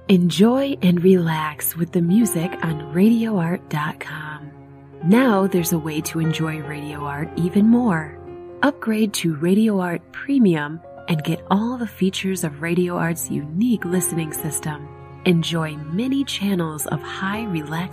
Enjoy and relax with the music on RadioArt.com. Now there's a way to enjoy Radio Art even more. Upgrade to Radio Art Premium and get all the features of Radio Art's unique listening system. Enjoy many channels of high relaxation